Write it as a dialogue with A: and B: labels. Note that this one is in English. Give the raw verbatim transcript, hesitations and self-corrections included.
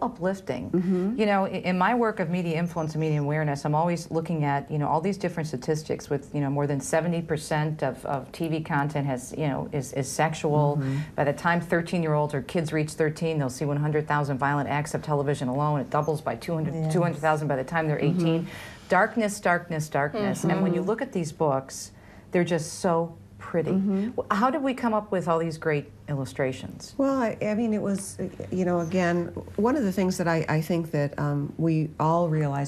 A: uplifting.
B: Mm-hmm.
A: You know, in, in my work of media influence and media awareness, I'm always looking at, you know, all these different statistics with, you know, more than seventy percent of, of T V content has, you know, is, is sexual.
B: Mm-hmm.
A: By the time thirteen-year-olds or kids reach thirteen, they'll see one hundred thousand violent acts of television alone. It doubles by two hundred,
C: Yes.
A: two hundred thousand by the time they're eighteen.
B: Mm-hmm.
A: Darkness, darkness, darkness.
C: Mm-hmm.
A: And when you look at these books, they're just so pretty.
B: Mm-hmm.
A: How did we come up with all these great illustrations?
C: Well, I, I mean, it was, you know, again, one of the things that I, I think that um, we all realize